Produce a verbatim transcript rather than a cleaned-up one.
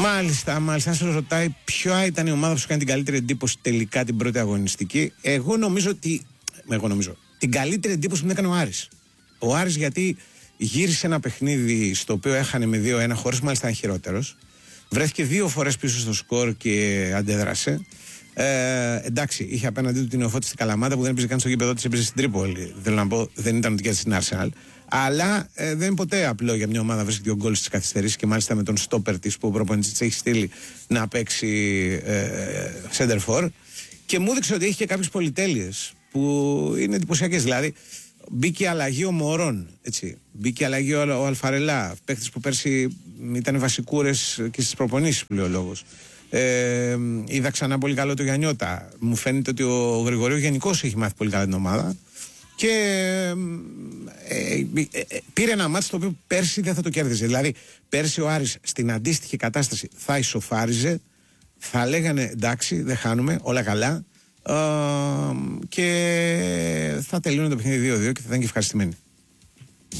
Μάλιστα, μάλιστα. Αν σας ρωτάει ποια ήταν η ομάδα που σου κάνει την καλύτερη εντύπωση τελικά την πρώτη αγωνιστική, εγώ νομίζω ότι. Εγώ νομίζω. Την καλύτερη εντύπωση μου έκανε ο Άρης. Ο Άρης γιατί γύρισε ένα παιχνίδι στο οποίο έχανε με δύο ένα, χωρίς μάλιστα να είναι χειρότερος. Βρέθηκε δύο φορές πίσω στο σκορ και αντέδρασε. Ε, εντάξει, είχε απέναντί του την Νεοφώτη στην Καλαμάτα που δεν έπαιζε καν στο γήπεδο της, έπαιζε στην Τρίπολη. Θέλω να πω, δεν ήταν ότι και στην Arsenal. Αλλά ε, δεν είναι ποτέ απλό για μια ομάδα να βρίσκει δύο γκολ στις καθυστερήσεις και μάλιστα με τον στόπερ της που ο προπονητής της έχει στείλει να παίξει ε, center for. Και μου έδειξε ότι έχει και κάποιες πολυτέλειες που είναι εντυπωσιακές. Δηλαδή, μπήκε αλλαγή ο Μωρόν, έτσι. Μπήκε αλλαγή ο, ο Αλφαρελά, παίκτες που πέρσι ήταν βασικούρες και στις προπονήσεις, που λέει ο λόγος. Ε, είδα ξανά πολύ καλό το Γιαννιώτα. Μου φαίνεται ότι ο Γρηγορίου γενικώς έχει μάθει πολύ καλά την ομάδα. Και ε, ε, ε, πήρε ένα μάτς το οποίο πέρσι δεν θα το κέρδιζε. Δηλαδή, πέρσι ο Άρης στην αντίστοιχη κατάσταση θα ισοφάριζε, θα λέγανε εντάξει, δεν χάνουμε, όλα καλά. Ε, και θα τελειώνει το παιχνίδι δύο δύο και θα ήταν και ευχαριστημένοι.